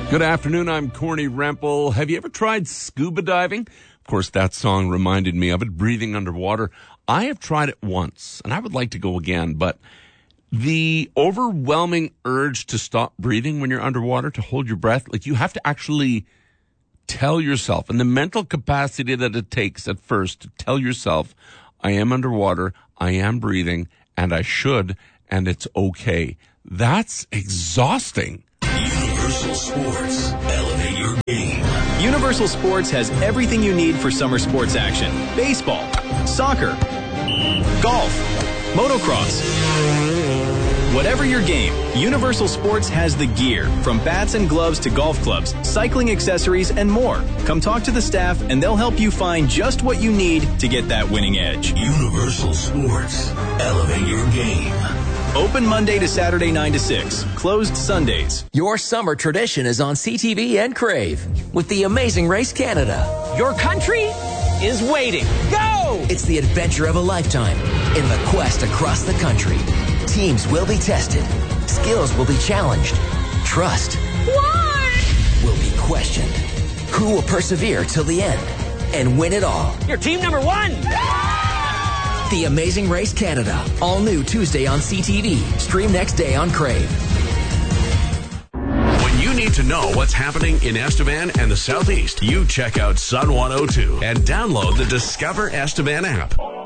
Good afternoon, I'm Corny Rempel. Have you ever tried scuba diving? Of course, that song reminded me of it, breathing underwater. I have tried it once, and I would like to go again, but the overwhelming urge to stop breathing when you're underwater, to hold your breath, like you have to actually tell yourself, and the mental capacity that it takes at first to tell yourself, I am underwater, I am breathing, and I should, and it's okay. That's exhausting. Universal Sports. Elevate your game. Universal Sports has everything you need for summer sports action. Baseball, soccer, golf, motocross. Whatever your game, Universal Sports has the gear, from bats and gloves to golf clubs, cycling accessories, and more. Come talk to the staff and they'll help you find just what you need to get that winning edge. Universal Sports. Elevate your game. Open Monday to Saturday 9 to 6. Closed Sundays. Your summer tradition is on CTV and Crave with the Amazing Race Canada. Your country is waiting. Go! It's the adventure of a lifetime in the quest across the country. Teams will be tested. Skills will be challenged. Trust will be questioned. Who will persevere till the end and win it all? You're team number one. The Amazing Race Canada. All new Tuesday on CTV. Stream next day on Crave. When you need to know what's happening in Estevan and the Southeast, you check out Sun 102 and download the Discover Estevan app.